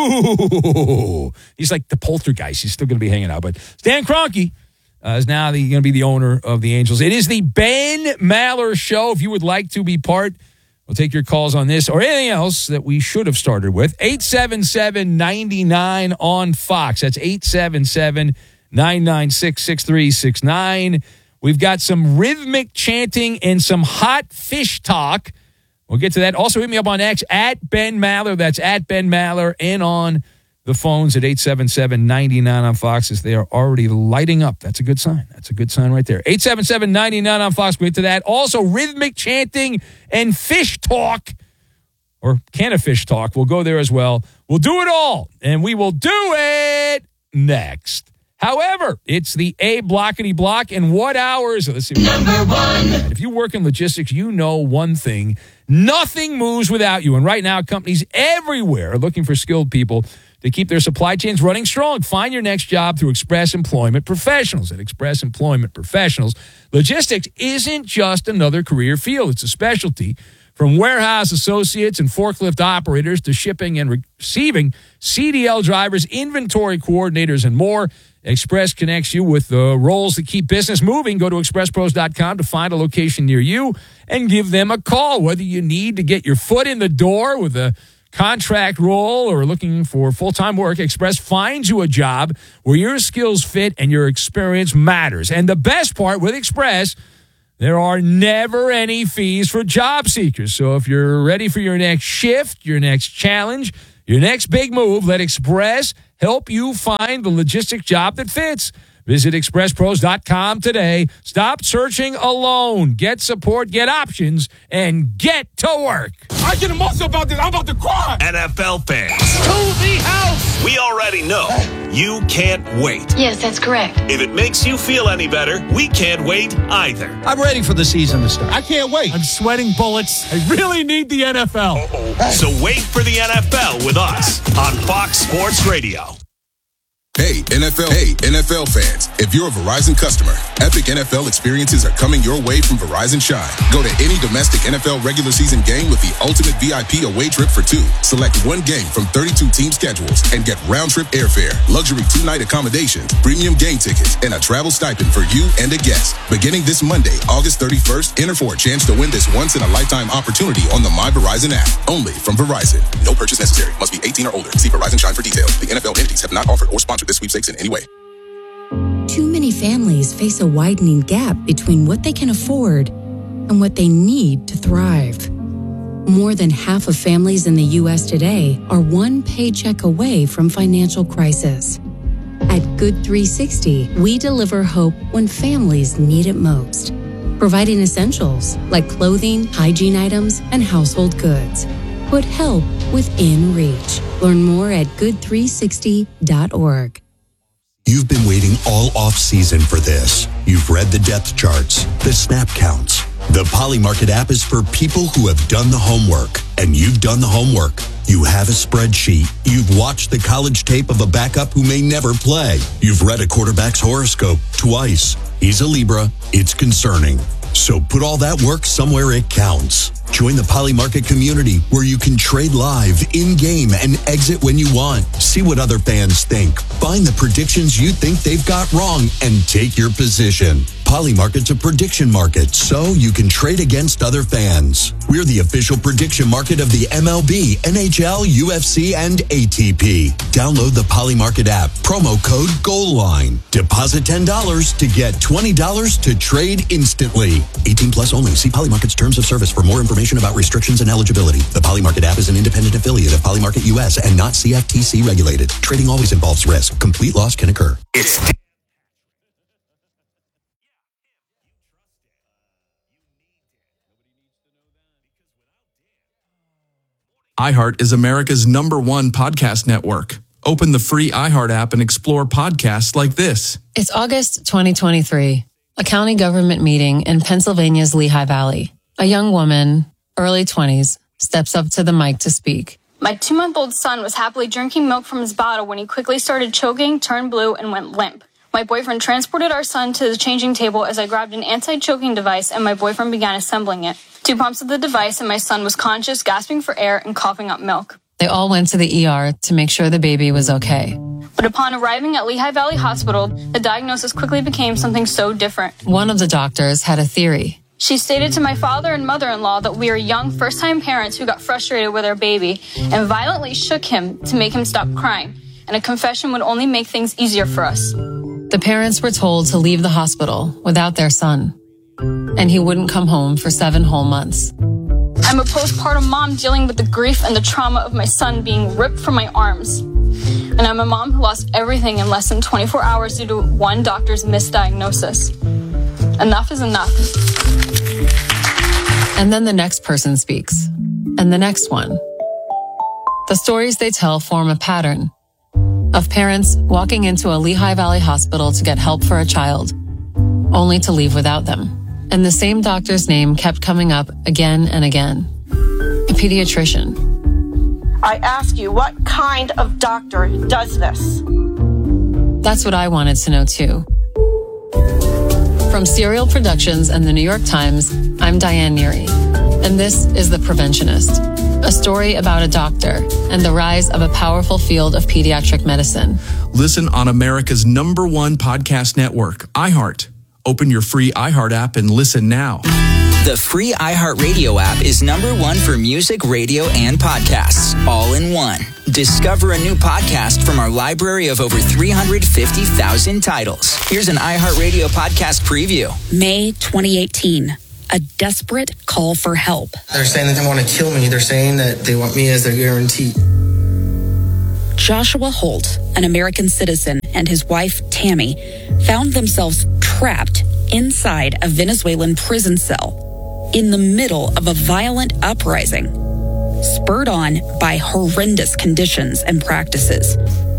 boo! He's like the poltergeist. He's still going to be hanging out. But Stan Kroenke Uh, is now going to be the owner of the Angels. It is the Ben Maller Show. If you would like to be part, we'll take your calls on this or anything else that we should have started with. eight seven seven, nine nine on Fox. That's eight seven seven, nine nine six, six three six nine. We've got some rhythmic chanting and some hot fish talk. We'll get to that. Also, hit me up on X, at Ben Maller. That's at Ben Maller. And on the phones at eight seven seven, nine nine on Fox, as they are already lighting up. That's a good sign. That's a good sign right there. eight seven seven, nine nine on Fox. We'll get to that. Also, rhythmic chanting and fish talk, or can of fish talk. We'll go there as well. We'll do it all, and we will do it next. However, it's the A blockety block, and what hours? Let's see. Number one. If you work in logistics, you know one thing. Nothing moves without you. And right now, companies everywhere are looking for skilled people to keep their supply chains running strong. Find your next job through Express Employment Professionals. At Express Employment Professionals, logistics isn't just another career field. It's a specialty From warehouse associates and forklift operators to shipping and receiving C D L drivers, inventory coordinators, and more, Express connects you with the roles that keep business moving. Go to express pros dot com to find a location near you and give them a call. Whether you need to get your foot in the door with a contract role or looking for full-time work, Express finds you a job where your skills fit and your experience matters. And the best part with Express, there are never any fees for job seekers. So if you're ready for your next shift, your next challenge, your next big move, let Express help you find the logistic job that fits. Visit express pros dot com today. Stop searching alone. Get support, get options, and get to work. I get emotional about this. I'm about to cry. N F L fans. To the house. We already know you can't wait. Yes, that's correct. If it makes you feel any better, we can't wait either. I'm ready for the season to start. I can't wait. I'm sweating bullets. I really need the N F L. Uh-oh. So wait for the N F L with us on Fox Sports Radio. Hey, N F L, hey, N F L fans. If you're a Verizon customer, epic N F L experiences are coming your way from Verizon Shine. Go to any domestic N F L regular season game with the ultimate V I P away trip for two. Select one game from thirty-two team schedules and get round-trip airfare, luxury two-night accommodations, premium game tickets, and a travel stipend for you and a guest. Beginning this Monday, August thirty-first, enter for a chance to win this once-in-a-lifetime opportunity on the My Verizon app. Only from Verizon. No purchase necessary. Must be eighteen or older. See Verizon Shine for details. The N F L entities have not offered or sponsored this sweepstakes in any way. Too many families face a widening gap between what they can afford and what they need to thrive. More than half of families in the U S today are one paycheck away from financial crisis. At Good three sixty, we deliver hope when families need it most, providing essentials like clothing, hygiene items, and household goods. Put help within reach. Learn more at good three sixty dot org. You've been waiting all off-season for this. You've read the depth charts, the snap counts. The Polymarket app is for people who have done the homework, and you've done the homework. You have a spreadsheet. You've watched the college tape of a backup who may never play. You've read a quarterback's horoscope twice. He's a Libra. It's concerning. So put all that work somewhere it counts. Join the Polymarket community where you can trade live, in-game, and exit when you want. See what other fans think. Find the predictions you think they've got wrong and take your position. Polymarket's a prediction market, so you can trade against other fans. We're the official prediction market of the M L B, N H L, U F C, and A T P. Download the Polymarket app. Promo code GOALLINE. Deposit ten dollars to get twenty dollars to trade instantly. eighteen plus only. See Polymarket's terms of service for more information about restrictions and eligibility. The Polymarket app is an independent affiliate of Polymarket U S and not C F T C regulated. Trading always involves risk. Complete loss can occur. It's iHeart is America's number one podcast network. Open the free iHeart app and explore podcasts like this. It's August twenty twenty-three. A county government meeting in Pennsylvania's Lehigh Valley. A young woman, early twenties, steps up to the mic to speak. My two-month-old son was happily drinking milk from his bottle when he quickly started choking, turned blue, and went limp. My boyfriend transported our son to the changing table as I grabbed an anti-choking device and my boyfriend began assembling it. Two pumps of the device and my son was conscious, gasping for air and coughing up milk. They all went to the E R to make sure the baby was okay. But upon arriving at Lehigh Valley Hospital, the diagnosis quickly became something so different. One of the doctors had a theory. She stated to my father and mother-in-law that we are young first-time parents who got frustrated with our baby and violently shook him to make him stop crying, and a confession would only make things easier for us. The parents were told to leave the hospital without their son, and he wouldn't come home for seven whole months. I'm a postpartum mom dealing with the grief and the trauma of my son being ripped from my arms. And I'm a mom who lost everything in less than twenty-four hours due to one doctor's misdiagnosis. Enough is enough. And then the next person speaks, and the next one. The stories they tell form a pattern of parents walking into a Lehigh Valley hospital to get help for a child, only to leave without them. And the same doctor's name kept coming up again and again. A pediatrician. I ask you, what kind of doctor does this? That's what I wanted to know too. From Serial Productions and the New York Times, I'm Diane Neary. And this is The Preventionist, a story about a doctor and the rise of a powerful field of pediatric medicine. Listen on America's number one podcast network, iHeart. Open your free iHeart app and listen now. The free iHeartRadio app is number one for music, radio, and podcasts, all in one. Discover a new podcast from our library of over three hundred fifty thousand titles. Here's an iHeartRadio podcast preview. May twenty eighteen. A desperate call for help. They're saying that they want to kill me. They're saying that they want me as their guarantee. Joshua Holt, an American citizen, and his wife, Tammy, found themselves trapped inside a Venezuelan prison cell in the middle of a violent uprising, spurred on by horrendous conditions and practices.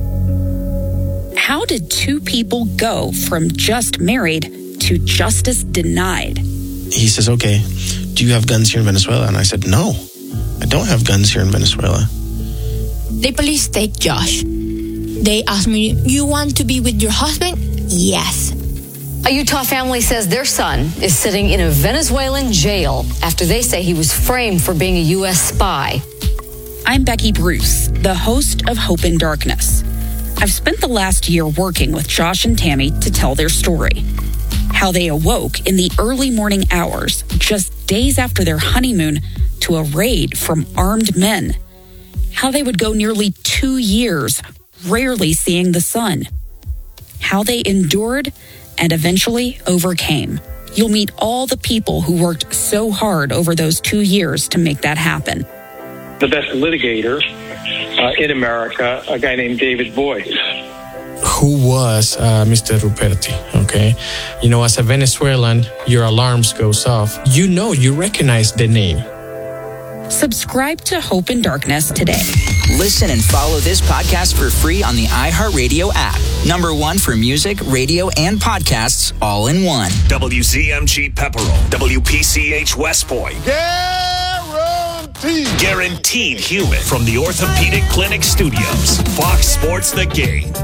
How did two people go from just married to justice denied? He says, okay, do you have guns here in Venezuela? And I said, no, I don't have guns here in Venezuela. The police take Josh. They ask me, you want to be with your husband? Yes. A Utah family says their son is sitting in a Venezuelan jail after they say he was framed for being a U S spy. I'm Becky Bruce, the host of Hope in Darkness. I've spent the last year working with Josh and Tammy to tell their story. How they awoke in the early morning hours, just days after their honeymoon, to a raid from armed men. How they would go nearly two years, rarely seeing the sun. How they endured and eventually overcame. You'll meet all the people who worked so hard over those two years to make that happen. The best litigator uh, in America, a guy named David Boies. Who was uh, Mister Ruperti, okay? You know, as a Venezuelan, your alarms goes off. You know, you recognize the name. Subscribe to Hope in Darkness today. Listen and follow this podcast for free on the iHeartRadio app. Number one for music, radio, and podcasts, all in one. W Z M G Pepperell, W P C H West Point. Guaranteed. Guaranteed human from the Orthopedic Clinic Studios. Fox Sports The Game.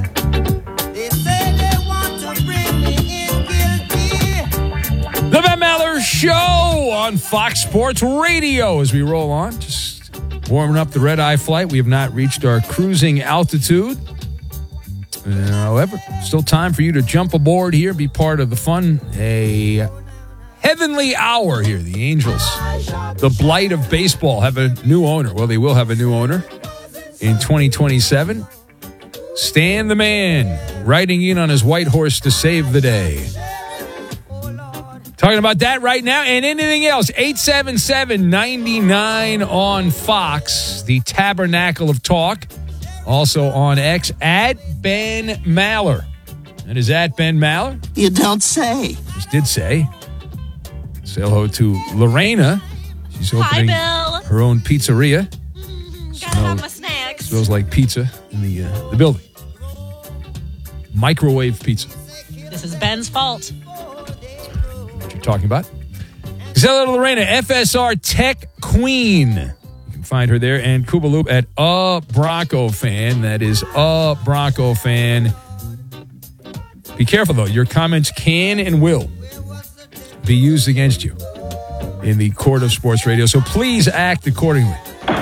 The Ben Maller Show on Fox Sports Radio as we roll on. Just warming up the red-eye flight. We have not reached our cruising altitude. Uh, however, still time for you to jump aboard here, be part of the fun. A heavenly hour here. The Angels, the blight of baseball, have a new owner. Well, they will have a new owner in twenty twenty-seven. Stan the Man riding in on his white horse to save the day. Talking about that right now and anything else. eight seven seven, nine nine on Fox, the Tabernacle of Talk. Also on X, at Ben Maller. That is at Ben Maller. You don't say. Just did say. Say hello to Lorena. She's opening Hi, Bill. her own pizzeria. Mm, gotta have my snacks. Smells like pizza in the, uh, the building. Microwave pizza. This is Ben's fault. Talking about. Say hello to Lorena, F S R Tech Queen. You can find her there. And Kubaloop at A Bronco Fan. That is A Bronco Fan. Be careful, though. Your comments can and will be used against you in the court of sports radio. So please act accordingly.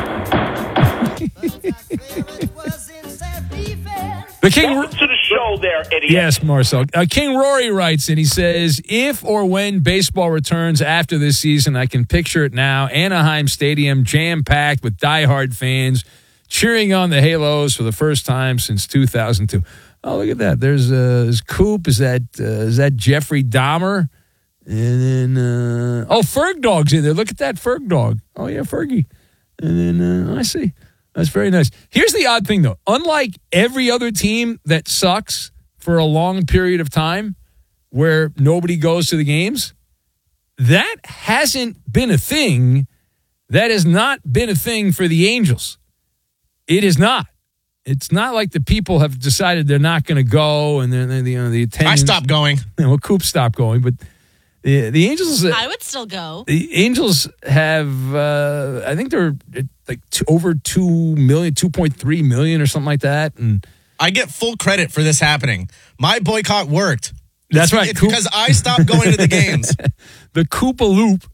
The King. Welcome to the show there, idiot. Yes, Marcel. Uh, King Rory writes, and he says, if or when baseball returns after this season, I can picture it now. Anaheim Stadium jam-packed with diehard fans cheering on the Halos for the first time since two thousand two. Oh, look at that. There's, uh, there's Coop. Is that uh, is that Jeffrey Dahmer? And then, uh, oh, Ferg Dog's in there. Look at that Ferg Dog. Oh, yeah, Fergie. And then, uh, I see. That's very nice. Here's the odd thing, though. Unlike every other team that sucks for a long period of time where nobody goes to the games, that hasn't been a thing. That has not been a thing for the Angels. It is not. It's not like the people have decided they're not going to go and then you know, the attendance. I stopped going. Well, Coop stopped going, but the, the Angels. I would still go. The Angels have, uh, I think they're like two, over two million, two point three million or something like that. And I get full credit for this happening. My boycott worked. That's it's, right. It's Coop. because I stopped going to the games. The Koopaloop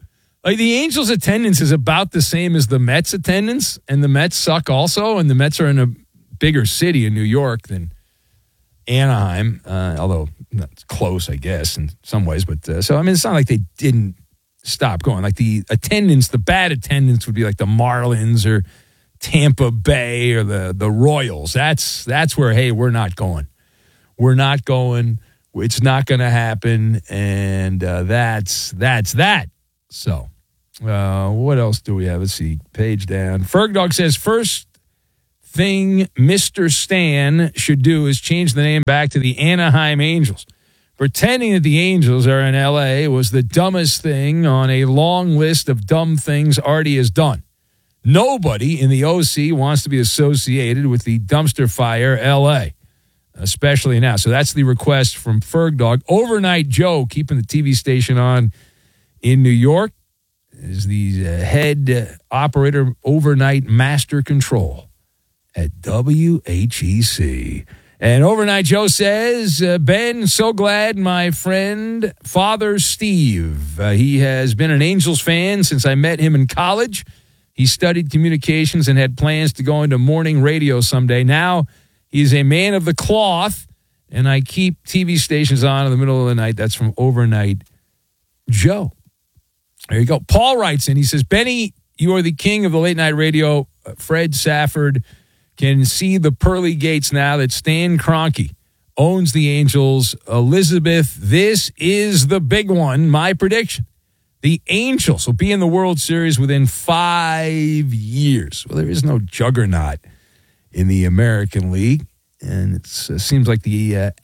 Like the Angels' attendance is about the same as the Mets' attendance, and the Mets suck also, and the Mets are in a bigger city in New York than Anaheim, uh, although that's close, I guess, in some ways. But uh, so, I mean, it's not like they didn't stop going. Like the attendance, the bad attendance would be like the Marlins or Tampa Bay or the, the Royals. That's, that's where, hey, we're not going. We're not going. It's not going to happen, and uh, that's that's that. So, uh, what else do we have? Let's see. Page down. Fergdog says, first thing Mister Stan should do is change the name back to the Anaheim Angels. Pretending that the Angels are in L A was the dumbest thing on a long list of dumb things Artie has done. Nobody in the O C wants to be associated with the dumpster fire L A, especially now. So that's the request from Fergdog. Overnight Joe, keeping the T V station on in New York, is the uh, head operator, overnight master control at W H E C. And Overnight Joe says, uh, Ben, so glad my friend, Father Steve, uh, he has been an Angels fan since I met him in college. He studied communications and had plans to go into morning radio someday. Now he's a man of the cloth, and I keep T V stations on in the middle of the night. That's from Overnight Joe. There you go. Paul writes in. He says, Benny, you are the king of the late night radio. Fred Safford can see the pearly gates now that Stan Kroenke owns the Angels. Elizabeth, this is the big one. My prediction. The Angels will be in the World Series within five years. Well, there is no juggernaut in the American League. And it uh, seems like the uh,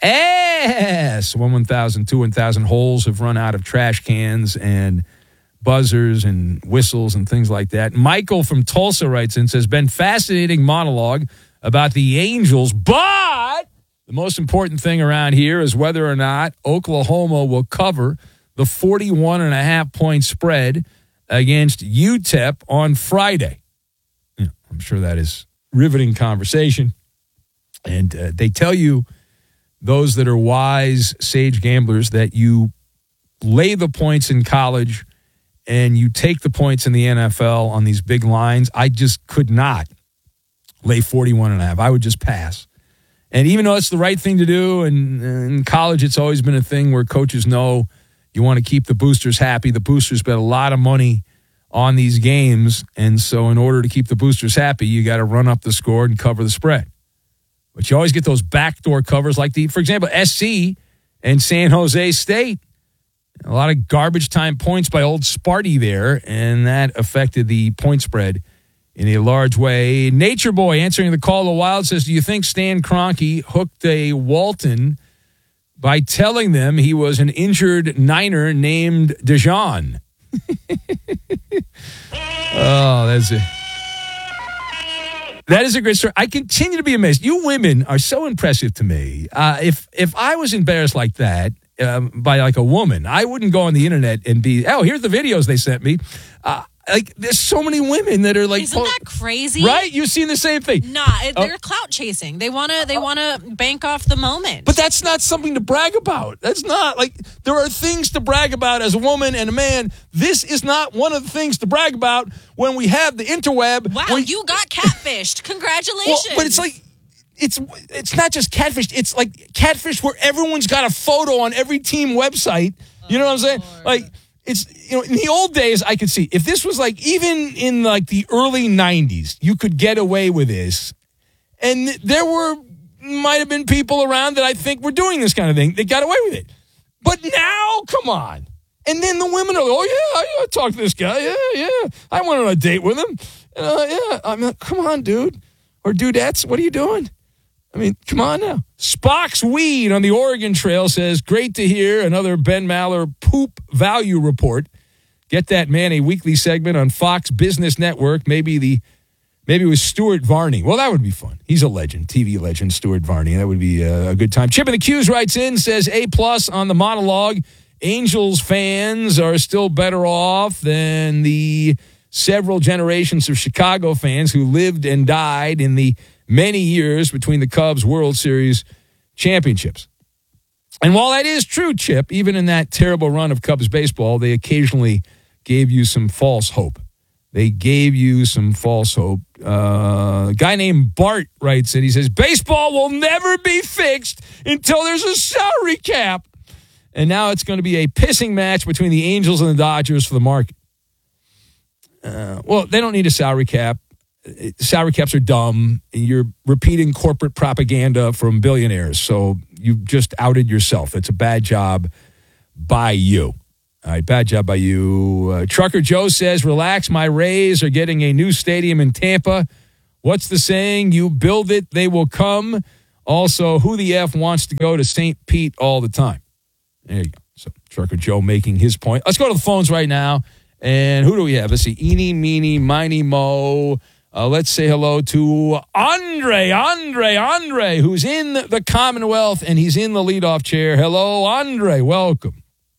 S one one thousand, two one thousand holes have run out of trash cans and buzzers and whistles and things like that. Michael from Tulsa writes in, says, been fascinating monologue about the Angels, but the most important thing around here is whether or not Oklahoma will cover the forty-one and a half point spread against U T E P on Friday. Yeah, I'm sure that is riveting conversation. And uh, they tell you, those that are wise, sage gamblers, that you lay the points in college and you take the points in the N F L on these big lines. I just could not lay forty-one and a half. I would just pass. And even though it's the right thing to do, and in college it's always been a thing where coaches know you want to keep the boosters happy. The boosters bet a lot of money on these games, and so in order to keep the boosters happy, you got to run up the score and cover the spread. But you always get those backdoor covers like the, for example, S C and San Jose State. A lot of garbage time points by old Sparty there, and that affected the point spread in a large way. Nature Boy answering the call of the Wild says, do you think Stan Kroenke hooked a Walton by telling them he was an injured Niner named Dejan? Oh, that's it. That is a great story. I continue to be amazed. You women are so impressive to me. Uh, if if I was embarrassed like that um, by like a woman, I wouldn't go on the internet and be, oh, here's the videos they sent me. Uh, like, there's so many women that are like, isn't that crazy? Right? You've seen the same thing. Nah, they're uh, clout chasing. They want to. They want to bank off the moment. But that's not something to brag about. That's not like, there are things to brag about as a woman and a man. This is not one of the things to brag about when we have the interweb. Wow, when, you got catfished. Congratulations. Well, but it's like, it's it's not just catfished. It's like catfish where everyone's got a photo on every team website. You know what I'm saying? Lord. Like. It's, you know, in the old days, I could see if this was like, even in like the early nineties, you could get away with this. And there were, might have been people around that I think were doing this kind of thing. They got away with it. But now, come on. And then the women are like, oh, yeah, I, I talked to this guy. Yeah, yeah. I went on a date with him. Uh, yeah. I'm like, come on, dude. Or dudettes, what are you doing? I mean, come on now. Spock's Weed on the Oregon Trail says, great to hear another Ben Maller poop value report. Get that man a weekly segment on Fox Business Network. Maybe the maybe it was Stuart Varney. Well, that would be fun. He's a legend, T V legend, Stuart Varney. That would be a, a good time. Chip in the Q's writes in, says, A plus on the monologue. Angels fans are still better off than the several generations of Chicago fans who lived and died in the many years between the Cubs World Series championships. And while that is true, Chip, even in that terrible run of Cubs baseball, they occasionally gave you some false hope. They gave you some false hope. Uh, a guy named Bart writes it. He says, baseball will never be fixed until there's a salary cap. And now it's going to be a pissing match between the Angels and the Dodgers for the market. Uh, well, they don't need a salary cap. Salary caps are dumb. You're repeating corporate propaganda from billionaires. So you just outed yourself. It's a bad job by you. All right, bad job by you. Uh, Trucker Joe says, relax, my Rays are getting a new stadium in Tampa. What's the saying? You build it, they will come. Also, who the F wants to go to Saint Pete all the time? There you go. So Trucker Joe making his point. Let's go to the phones right now. And who do we have? Let's see. Eeny, meeny, miny, mo. Uh, let's say hello to Andre, Andre, Andre, who's in the Commonwealth, and he's in the leadoff chair. Hello, Andre. Welcome.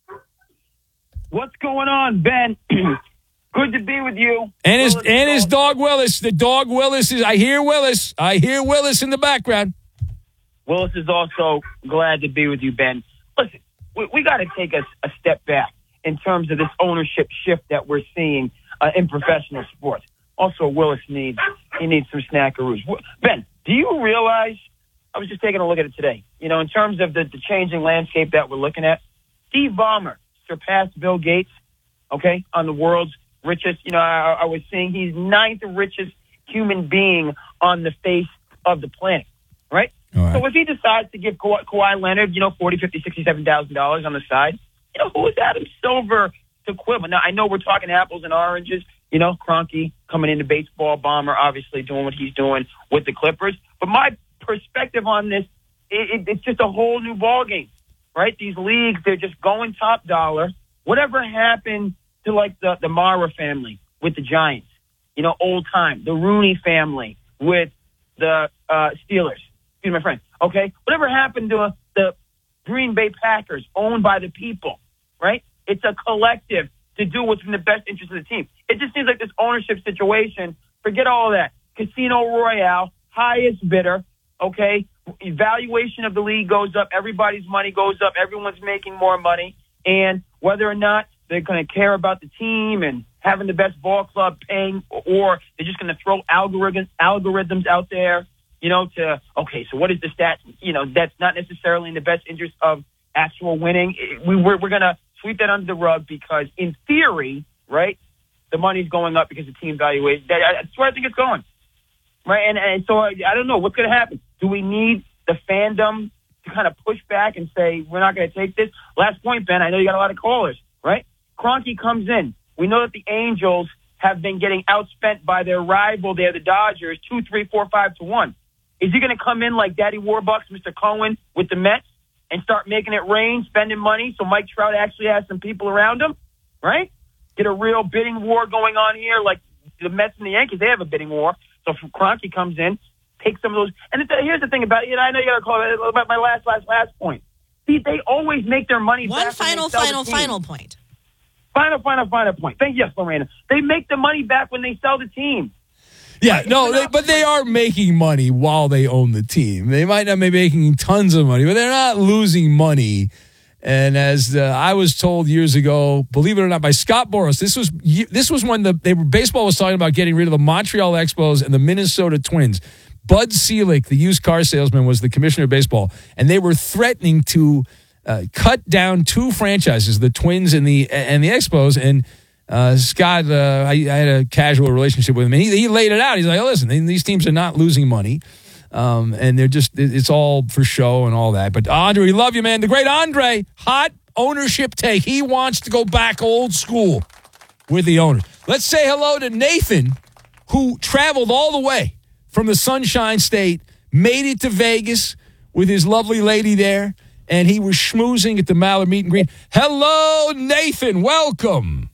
What's going on, Ben? Good to be with you. And his, and his dog Willis. The dog Willis is, I hear Willis. I hear Willis in the background. Willis is also glad to be with you, Ben. Listen, we, we got to take a, a step back in terms of this ownership shift that we're seeing uh, in professional sports. Also, Willis needs, he needs some snackaroos. Ben, do you realize, I was just taking a look at it today, you know, in terms of the, the changing landscape that we're looking at, Steve Ballmer surpassed Bill Gates, okay, on the world's richest. You know, I, I was seeing he's ninth richest human being on the face of the planet, right? right. So if he decides to give Ka- Kawhi Leonard, you know, forty, fifty, sixty-seven thousand dollars on the side, you know, who is Adam Silver to quibble? Now, I know we're talking apples and oranges, you know, Kroenke coming into baseball, Ballmer obviously doing what he's doing with the Clippers. But my perspective on this, it, it, it's just a whole new ballgame. Right? These leagues, they're just going top dollar. Whatever happened to, like, the, the Mara family with the Giants? You know, old time. The Rooney family with the uh, Steelers. Excuse me, my friend. Okay? Whatever happened to uh, the Green Bay Packers, owned by the people? Right? It's a collective to do what's in the best interest of the team. It just seems like this ownership situation, forget all of that. Casino Royale, highest bidder, okay? Evaluation of the league goes up. Everybody's money goes up. Everyone's making more money. And whether or not they're going to care about the team and having the best ball club paying, or they're just going to throw algorithms algorithms out there, you know, to, okay, so what is the stat? You know, that's not necessarily in the best interest of actual winning. We, we're we're going to sweep that under the rug because, in theory, right, the money's going up because the team valuation. That's where I think it's going. Right, and, and so I, I don't know what's going to happen. Do we need the fandom to kind of push back and say we're not going to take this? Last point, Ben. I know you got a lot of callers, right? Kroenke comes in. We know that the Angels have been getting outspent by their rival there, the Dodgers, two, three, four, five to one. Is he going to come in like Daddy Warbucks, Mister Cohen, with the Mets and start making it rain, spending money, so Mike Trout actually has some people around him, right? Get a real bidding war going on here, like the Mets and the Yankees. They have a bidding war. So if Kroenke comes in, takes some of those. And here's the thing about it. You know, I know you got to call it about my last, last, last point. See, they always make their money One back. final, final, final point. Final, final, final point. Thank you, yes, Lorena. They make the money back when they sell the team. Yeah, right? no, they, but they are making money while they own the team. They might not be making tons of money, but they're not losing money. And as uh, I was told years ago, believe it or not, by Scott Boras, this was this was when the they were, baseball was talking about getting rid of the Montreal Expos and the Minnesota Twins. Bud Selig, the used car salesman, was the commissioner of baseball, and they were threatening to uh, cut down two franchises, the Twins and the and the Expos. And uh, Scott, uh, I, I had a casual relationship with him, and he, he laid it out. He's like, oh, listen, these teams are not losing money. Um, and they're just, it's all for show and all that. But Andre, we love you, man. The great Andre, hot ownership take. He wants to go back old school with the owners. Let's say hello to Nathan, who traveled all the way from the Sunshine State, made it to Vegas with his lovely lady there, and he was schmoozing at the Mallard Meet and Greet. Hello, Nathan. Welcome.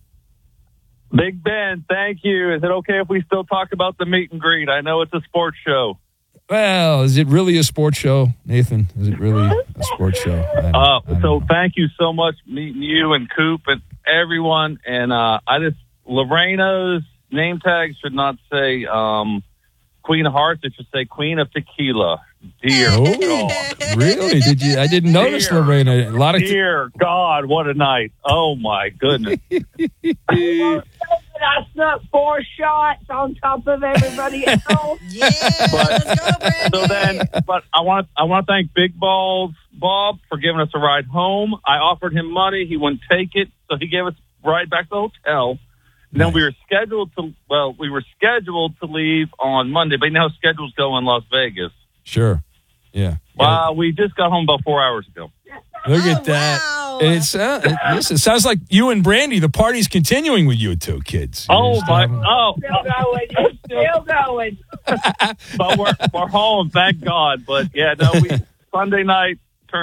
Big Ben, thank you. Is it okay if we still talk about the meet and greet? I know it's a sports show. Well, is it really a sports show, Nathan? Is it really a sports show? Uh, so know. Thank you so much meeting you and Coop and everyone. And uh, I just, Lorena's name tag should not say um, Queen of Hearts. It should say Queen of Tequila. Dear Oh, God. really? Did you? I didn't notice, Dear, Lorena. A lot of. Dear God, what a night. Oh, my goodness. I snuck four shots on top of everybody else. Yeah, But- let's go, Brandy. So then, but I want I want to thank Big Balls Bob for giving us a ride home. I offered him money. He wouldn't take it, so he gave us a ride back to the hotel. And then we were scheduled to, well, we were scheduled to leave on Monday, but you know how schedules go in Las Vegas. Sure. Yeah. Well, we just got home about four hours ago. Look Oh, at that. wow. And it's uh, it, listen, it sounds like you and Brandy, the party's continuing with you two kids. You Oh, just my, have- oh. Still going. It's still going. But we're, we're home, thank God. But, yeah, no, we Sunday night,